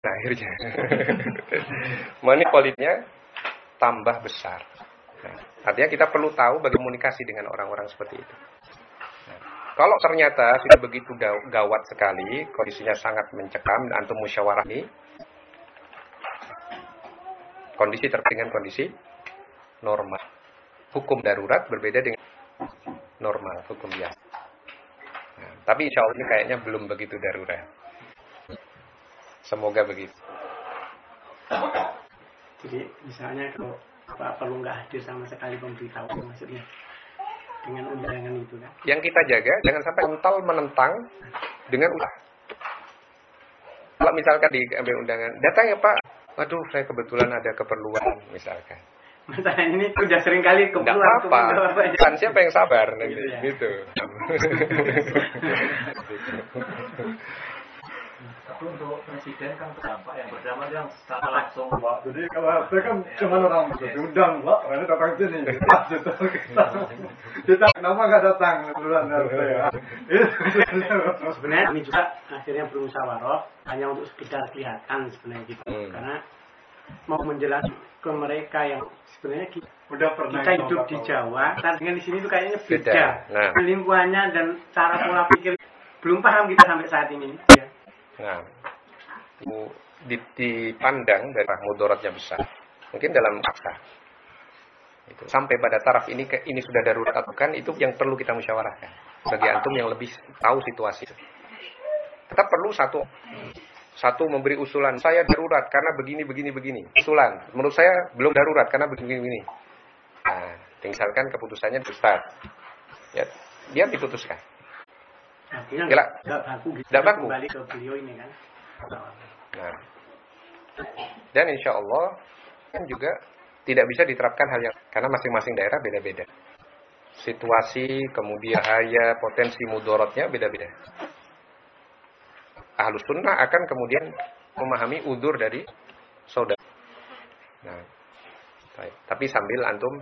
Nah, akhirnya manipolitnya tambah besar. Nah, artinya kita perlu tahu bagaimana komunikasi dengan orang-orang seperti itu. Nah, kalau ternyata sudah begitu gawat sekali, kondisinya sangat mencekam, dan antum musyawarah ini, kondisi dengan kondisi normal. Hukum darurat berbeda dengan normal, hukum biasa. Nah, tapi insya Allah ini kayaknya belum begitu darurat. Semoga begitu. Jadi misalnya kalau perlu nggak hadir sama sekali pemberitahu, maksudnya dengan undangan itu kan? Yang kita jaga jangan sampai mental menentang dengan ulah. Kalau misalkan diambil undangan, datang ya Pak. Waduh, saya kebetulan ada keperluan misalkan. Masalah ini sudah sering kali keperluan. Nggak apa-apa. Kan siapa yang sabar nanti, gitu. Tapi untuk presiden kan terdampak yang berdampak yang secara langsung, Pak. Jadi kalau saya kan cuma orang diundang, Pak. Karena datang sini. Kita kenapa nggak datang duluan dari saya? Sebenarnya kami juga akhirnya bermusyawarah hanya untuk sekedar kelihatan sebenarnya gitu. Karena mau menjelaskan ke mereka yang sebenarnya kita hidup di Jawa, dan dengan di sini tuh kayaknya beda. Nah. Lingkungannya dan cara pola pikir belum paham kita sampai saat ini. Ya. Nah, dipandang dari mudaratnya besar. Mungkin dalam fakta. Itu. Sampai pada taraf ini sudah darurat atau bukan, itu yang perlu kita musyawarahkan. Bagi antum yang lebih tahu situasi. Kita perlu satu memberi usulan, saya darurat karena begini. Usulan, menurut saya belum darurat karena begini. Nah, misalkan keputusannya Ustaz. Ya, dia diputuskan. Artinya nggak baku kembali ke beliau ini kan. Nah, dan insya Allah kan juga tidak bisa diterapkan hal yang, karena masing-masing daerah beda-beda. Situasi, kemudian bahaya, potensi mudaratnya beda-beda. Ahlus sunnah akan kemudian memahami udzur dari saudara. Nah, baik. Tapi sambil antum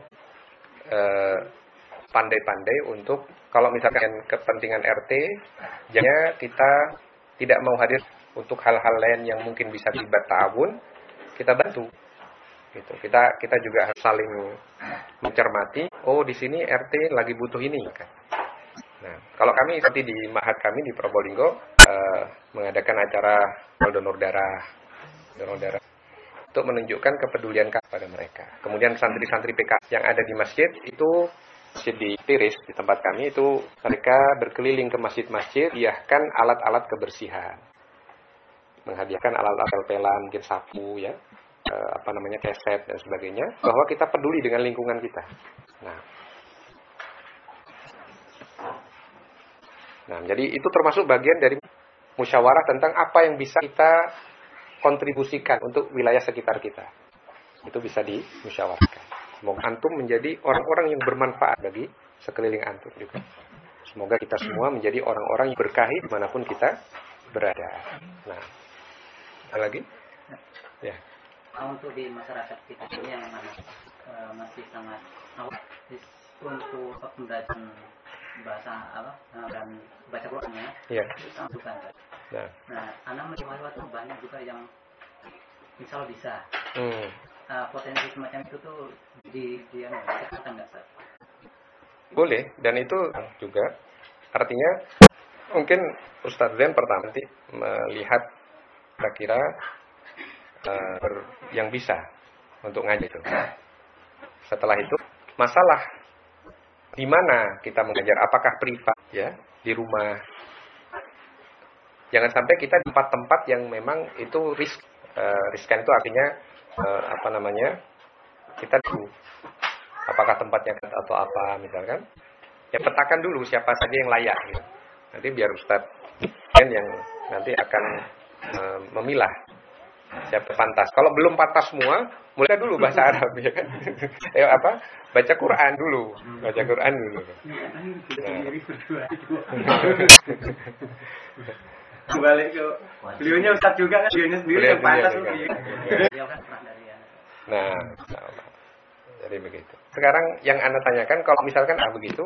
pandai-pandai untuk, kalau misalkan kepentingan RT, jangan kita tidak mau hadir untuk hal-hal lain yang mungkin bisa terlibat ta'awun, kita bantu. Gitu. Kita juga harus saling mencermati. Oh, di sini RT lagi butuh ini. Nah, kalau kami seperti di Mahat kami di Probolinggo mengadakan acara donor darah untuk menunjukkan kepedulian kepada mereka. Kemudian santri-santri PK yang ada di masjid itu, masjid di Tiris di tempat kami itu, mereka berkeliling ke masjid-masjid, hadiahkan alat-alat kebersihan, menghadiahkan alat-alat pelan, mungkin sapu ya, keset dan sebagainya, bahwa kita peduli dengan lingkungan kita. Nah, jadi itu termasuk bagian dari musyawarah tentang apa yang bisa kita kontribusikan untuk wilayah sekitar kita. Itu bisa dimusyawarahkan. Semoga antum menjadi orang-orang yang bermanfaat bagi sekeliling antum juga. Semoga kita semua menjadi orang-orang yang berkahi dimanapun kita berada. Nah, ada lagi? Ya. Untuk di masyarakat kita ini yang masih sangat awal untuk pembelajaran bahasa dan baca Qur'annya, ya. Itu sangat susah. Nah, anak menerima itu banyak juga yang misal bisa. Potensi semacam itu tuh dikatakan nggak sah? Boleh, dan itu juga artinya mungkin Ustadz Zen pertama nanti melihat kira-kira yang bisa untuk ngaji itu. Setelah itu masalah di mana kita mengajar, apakah privat ya, di rumah. Jangan sampai kita di tempat-tempat yang memang itu riskan itu artinya kita dulu apakah tempatnya atau apa misalkan. Ya petakan dulu siapa saja yang layak gitu. Nanti biar Ustadz yang nanti akan memilah siapa pantas. Kalau belum pantas semua, mulai dulu bahasa Arab ya kan. Baca Quran dulu. Kembali ke beliaunya Ustaz juga kan, beliaunya sendiri yang pantas lebih. Nah, jadi begitu. Sekarang yang Anda tanyakan, kalau misalkan begitu,